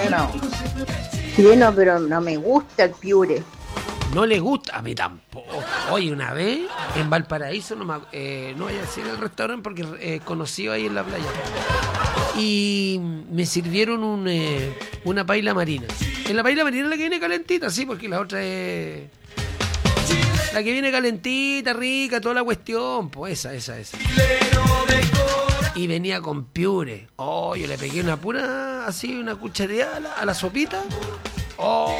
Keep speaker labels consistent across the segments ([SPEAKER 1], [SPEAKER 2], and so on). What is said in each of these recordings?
[SPEAKER 1] chileno.
[SPEAKER 2] Chileno, pero no me gusta el piure.
[SPEAKER 3] No le gusta, a mí tampoco. Oye, una vez en Valparaíso, no voy a decir el restaurante porque conocí ahí en la playa. Y me sirvieron una paella marina. En la paella marina la que viene calentita, sí, porque la otra es la que viene calentita, rica, toda la cuestión. Pues esa. Y venía con piure. Oh, yo le pegué una cuchareada a la sopita. Oh.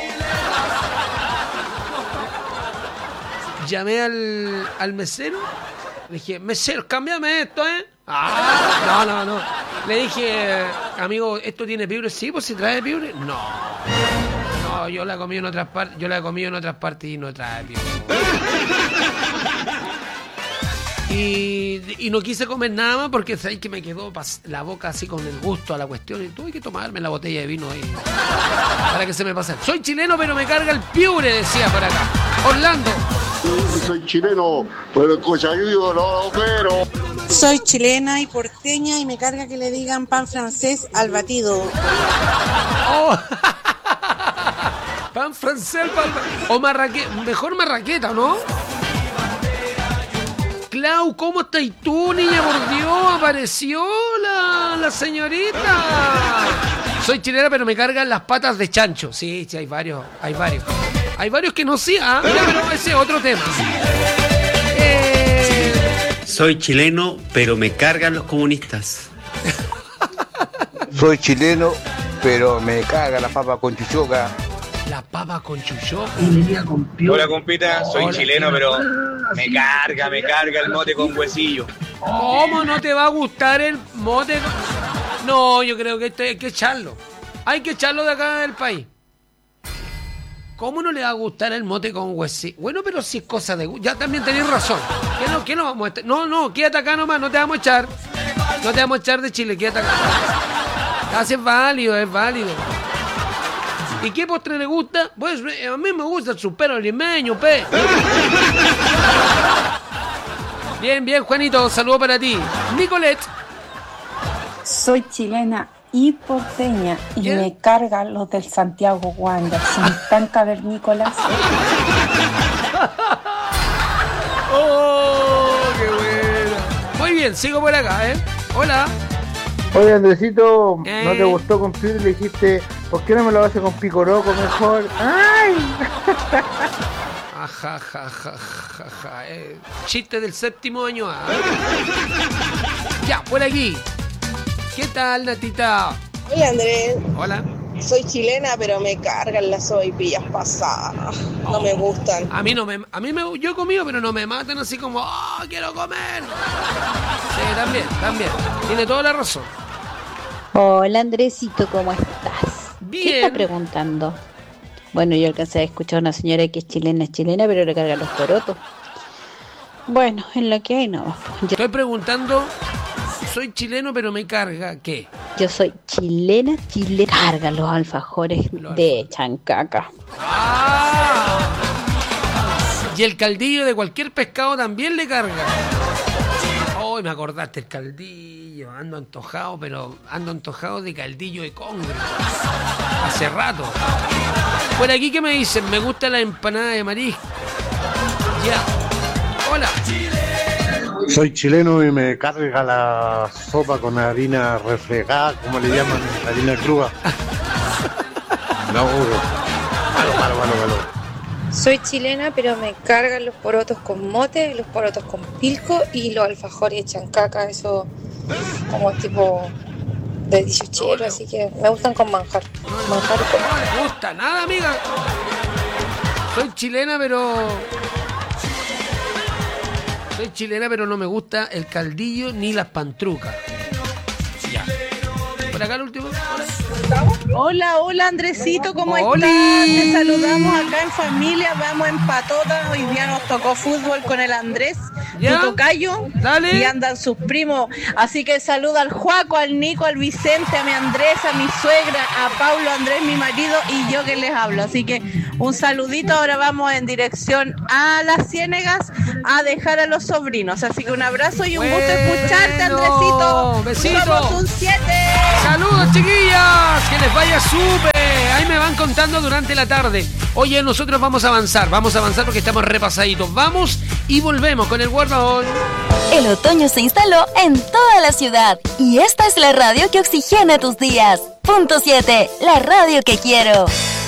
[SPEAKER 3] Llamé al mesero. Le dije, mesero, cámbiame esto, ¿eh? No. Le dije, amigo, ¿esto tiene piure? Sí, pues si trae piure. No, yo la he comido en otras partes y no trae piure. Y no quise comer nada más porque sabéis que me quedó la boca así con el gusto a la cuestión y tuve que tomarme la botella de vino ahí para que se me pase. Soy chileno pero me carga el piure, decía por acá. Orlando.
[SPEAKER 4] Soy chileno, pero cochayudo no, pero...
[SPEAKER 5] Soy chilena y porteña y me carga que le digan pan francés al batido.
[SPEAKER 3] Oh. Pan francés o mejor marraqueta, ¿no? Clau, ¿cómo estás tú, niña? Por Dios, apareció la señorita. Soy chilena, pero me cargan las patas de chancho. Sí, hay varios. Hay varios que no sí, pero ese es otro tema.
[SPEAKER 6] Soy chileno, pero me cargan los comunistas.
[SPEAKER 1] Soy chileno, pero me carga la papa con chuchoca.
[SPEAKER 3] La papa con chuchoca y venía con pior.
[SPEAKER 7] Hola, compita, soy chileno, pero me carga el mote con huesillo.
[SPEAKER 3] ¿Cómo no te va a gustar el mote? No, yo creo que hay que echarlo. Hay que echarlo de acá del país. ¿Cómo no le va a gustar el mote con huesillo? Bueno, pero si es cosa de... Ya también tenés razón. ¿Qué no vamos a estar? No, quédate acá nomás, no te vamos a echar. No te vamos a echar de Chile, quédate acá. Así es válido. ¿Y qué postre le gusta? Pues a mí me gusta el supero limeño, pe. Bien, Juanito, saludo para ti. Nicolette.
[SPEAKER 8] Soy chilena y porteña y me cargan los del Santiago Wander. Son tan cavernícolas.
[SPEAKER 3] ¡Oh, qué buena! Muy bien, sigo por acá, ¿eh? Hola.
[SPEAKER 9] Oye, Andresito, ¿no te gustó con piure? Le dijiste, ¿por qué no me lo haces con picoroco mejor? ¡Ay!
[SPEAKER 3] Ja. Chiste del séptimo año. Ya, por aquí. ¿Qué tal, Natita?
[SPEAKER 10] Hola, Andrés.
[SPEAKER 3] Hola.
[SPEAKER 10] Soy chilena, pero me cargan las sopaipillas pasadas. No me gustan.
[SPEAKER 3] Yo he comido, pero no me matan así como, quiero comer. Sí, también. Tiene toda la razón.
[SPEAKER 11] Hola, Andresito, ¿cómo estás?
[SPEAKER 3] Bien.
[SPEAKER 11] ¿Qué está preguntando? Bueno, yo alcancé a escuchar a una señora que es chilena, pero le carga los porotos. Bueno, en lo que hay no.
[SPEAKER 3] Estoy preguntando, soy chileno, pero me carga, ¿qué?
[SPEAKER 11] Yo soy chilena, carga los alfajores de chancaca.
[SPEAKER 3] Y el caldillo de cualquier pescado también le carga. Me acordaste el caldillo. Ando antojado de caldillo de congre. Hace rato. Por aquí, ¿qué me dicen? Me gusta la empanada de marisco. Ya. Hola.
[SPEAKER 4] Soy chileno y me carga la sopa con harina refregada, como le llaman, harina cruda. No, malo.
[SPEAKER 5] Soy chilena, pero me cargan los porotos con mote, los porotos con pilco y los alfajores de chancaca, eso como tipo de 18, así que me gustan con manjar.
[SPEAKER 3] No me gusta nada, amiga. Soy chilena, pero no me gusta el caldillo ni las pantrucas. Ya. Por acá el último.
[SPEAKER 5] Hola, Andresito, ¿cómo estás? Te saludamos acá en familia, vamos en patota, hoy día nos tocó fútbol con el Andrés, tu tocayo,
[SPEAKER 3] dale.
[SPEAKER 5] Y andan sus primos, así que saluda al Juaco, al Nico, al Vicente, a mi Andrés, a mi suegra, a Paulo, Andrés, mi marido, y yo que les hablo, así que un saludito, ahora vamos en dirección a Las Ciénegas a dejar a los sobrinos, así que un abrazo y un gusto escucharte, Andresito.
[SPEAKER 3] Besitos.
[SPEAKER 5] Somos un 7.
[SPEAKER 3] Saludos, chiquillas, que les vaya súper. van contando durante la tarde. Oye, nosotros vamos a avanzar porque estamos repasaditos. Vamos y volvemos con el Guardón.
[SPEAKER 12] El otoño se instaló en toda la ciudad y esta es la radio que oxigena tus días. Punto 7, la radio que quiero.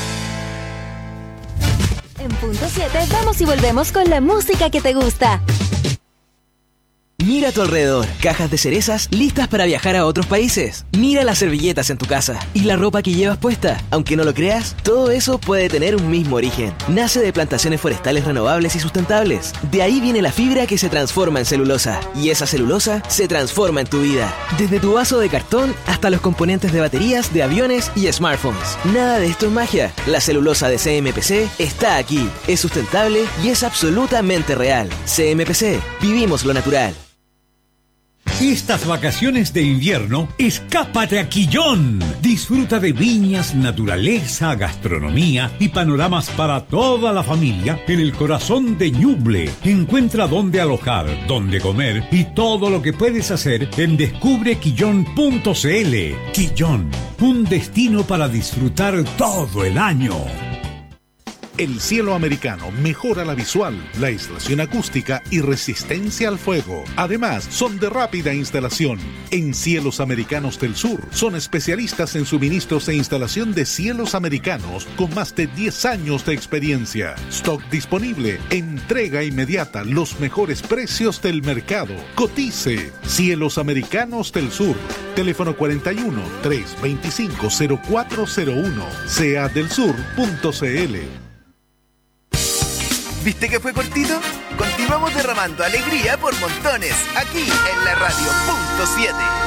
[SPEAKER 12] En Punto 7 vamos y volvemos con la música que te gusta.
[SPEAKER 13] Mira a tu alrededor, cajas de cerezas listas para viajar a otros países. Mira las servilletas en tu casa y la ropa que llevas puesta. Aunque no lo creas, todo eso puede tener un mismo origen. Nace de plantaciones forestales renovables y sustentables. De ahí viene la fibra que se transforma en celulosa. Y esa celulosa se transforma en tu vida. Desde tu vaso de cartón hasta los componentes de baterías, de aviones y smartphones. Nada de esto es magia. La celulosa de CMPC está aquí. Es sustentable y es absolutamente real. CMPC, vivimos lo natural.
[SPEAKER 14] Estas vacaciones de invierno, escápate a Quillón. Disfruta de viñas, naturaleza, gastronomía y panoramas para toda la familia en el corazón de Ñuble. Encuentra dónde alojar, dónde comer y todo lo que puedes hacer en descubrequillón.cl. Quillón, un destino para disfrutar todo el año.
[SPEAKER 15] El Cielo Americano mejora la visual, la aislación acústica y resistencia al fuego. Además, son de rápida instalación. En Cielos Americanos del Sur, son especialistas en suministros e instalación de cielos americanos con más de 10 años de experiencia. Stock disponible, entrega inmediata, los mejores precios del mercado. Cotice. Cielos Americanos del Sur. Teléfono 41 325 0401. seadelsur.cl.
[SPEAKER 16] ¿Viste que fue cortito? Continuamos derramando alegría por montones, aquí en la radio. Punto 7.